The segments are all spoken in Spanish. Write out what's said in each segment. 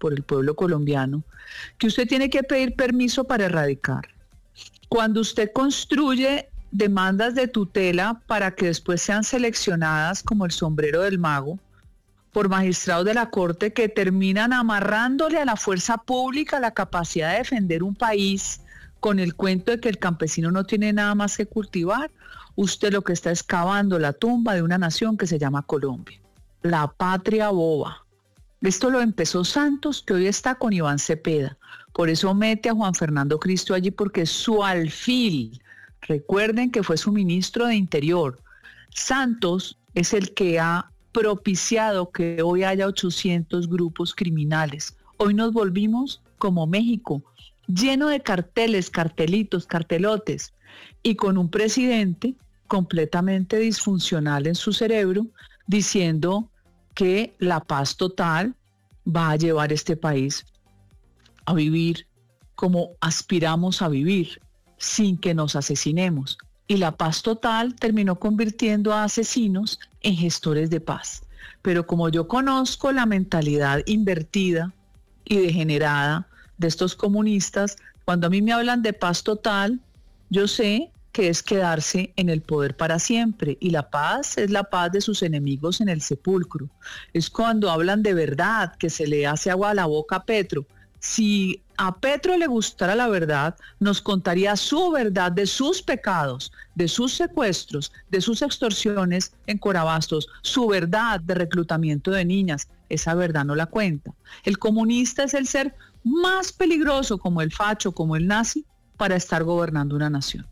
por el pueblo colombiano, que usted tiene que pedir permiso para erradicar. Cuando usted construye demandas de tutela para que después sean seleccionadas como el sombrero del mago por magistrados de la Corte que terminan amarrándole a la fuerza pública la capacidad de defender un país con el cuento de que el campesino no tiene nada más que cultivar, usted lo que está es cavando la tumba de una nación que se llama Colombia. La patria boba. Esto lo empezó Santos, que hoy está con Iván Cepeda. Por eso mete a Juan Fernando Cristo allí, porque es su alfil. Recuerden que fue su ministro de Interior. Santos es el que ha propiciado que hoy haya 800 grupos criminales. Hoy nos volvimos como México, lleno de carteles, cartelitos, cartelotes, y con un presidente completamente disfuncional en su cerebro, diciendo que la paz total va a llevar este país a vivir como aspiramos a vivir, sin que nos asesinemos. Y la paz total terminó convirtiendo a asesinos en gestores de paz. Pero como yo conozco la mentalidad invertida y degenerada de estos comunistas, cuando a mí me hablan de paz total, yo sé que es quedarse en el poder para siempre, y la paz es la paz de sus enemigos en el sepulcro. Es cuando hablan de verdad, que se le hace agua a la boca a Petro. Si a Petro le gustara la verdad, nos contaría su verdad de sus pecados, de sus secuestros, de sus extorsiones en Corabastos, su verdad de reclutamiento de niñas. Esa verdad no la cuenta. El comunista es el ser más peligroso, como el facho, como el nazi, para estar gobernando una nación.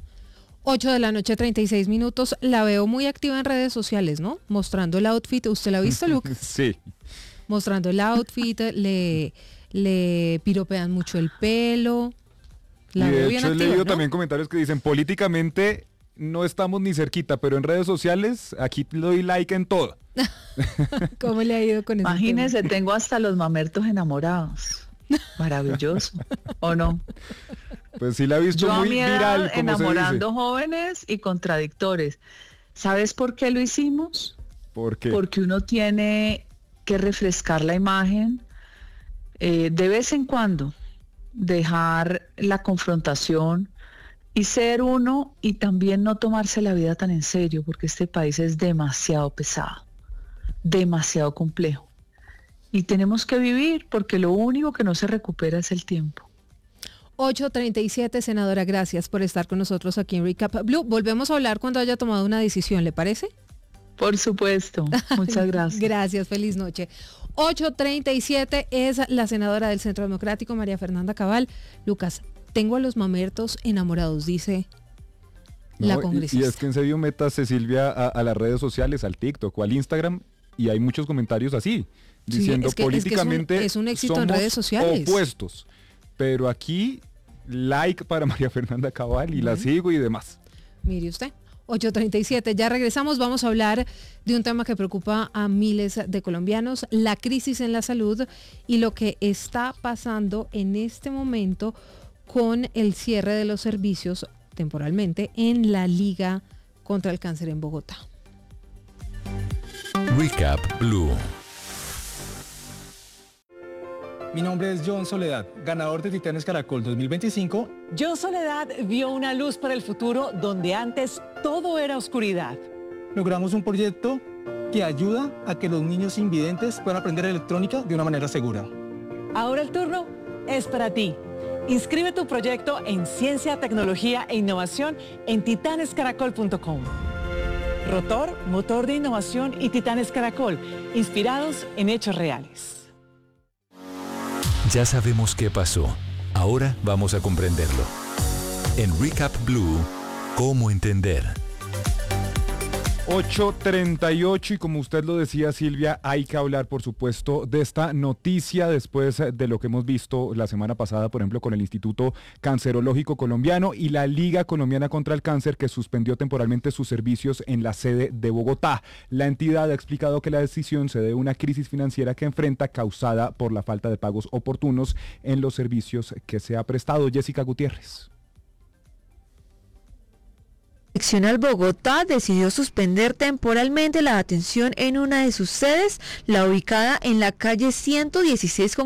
8:36 p.m. La veo muy activa en redes sociales, ¿no? Mostrando el outfit. ¿Usted la ha visto, Lucas? Sí. Mostrando el outfit, le piropean mucho el pelo. La y de hecho he leído, ¿no?, también comentarios que dicen, políticamente no estamos ni cerquita, pero en redes sociales aquí le doy like en todo. ¿Cómo le ha ido con eso? Imagínense, tengo hasta los mamertos enamorados. Maravilloso, ¿o no? Pues sí la he visto muy viral, como enamorando jóvenes y contradictores. ¿Sabes por qué lo hicimos? ¿Por qué? Porque uno tiene que refrescar la imagen, de vez en cuando dejar la confrontación y ser uno, y también no tomarse la vida tan en serio, porque este país es demasiado pesado, demasiado complejo. Y tenemos que vivir, porque lo único que no se recupera es el tiempo. 8:37, senadora, gracias por estar con nosotros aquí en Recap Blue. Volvemos a hablar cuando haya tomado una decisión, ¿le parece? Por supuesto, muchas gracias. Gracias, feliz noche. 8:37 es la senadora del Centro Democrático, María Fernanda Cabal. Lucas, tengo a los mamertos enamorados, dice la congresista. Y es que en serio métase, Silvia, a las redes sociales, al TikTok o al Instagram, y hay muchos comentarios así, diciendo, sí, políticamente es un éxito en redes sociales, opuestos. Pero aquí, like para María Fernanda Cabal y la sigo y demás. Mire usted. 8:37, ya regresamos, vamos a hablar de un tema que preocupa a miles de colombianos, la crisis en la salud y lo que está pasando en este momento con el cierre de los servicios temporalmente en la Liga contra el Cáncer en Bogotá. Recap Blue. Mi nombre es John Soledad, ganador de Titanes Caracol 2025. John Soledad vio una luz para el futuro donde antes todo era oscuridad. Logramos un proyecto que ayuda a que los niños invidentes puedan aprender electrónica de una manera segura. Ahora el turno es para ti. Inscribe tu proyecto en Ciencia, Tecnología e Innovación en titanescaracol.com. Rotor, motor de innovación y Titanes Caracol, inspirados en hechos reales. Ya sabemos qué pasó. Ahora vamos a comprenderlo. En Recap Blue, ¿cómo entender? 8:38 y como usted lo decía, Silvia, hay que hablar, por supuesto, de esta noticia después de lo que hemos visto la semana pasada, por ejemplo, con el Instituto Cancerológico Colombiano y la Liga Colombiana contra el Cáncer, que suspendió temporalmente sus servicios en la sede de Bogotá. La entidad ha explicado que la decisión se debe a una crisis financiera que enfrenta causada por la falta de pagos oportunos en los servicios que se ha prestado. Jessica Gutiérrez. Seccional Bogotá decidió suspender temporalmente la atención en una de sus sedes, la ubicada en la calle 116 con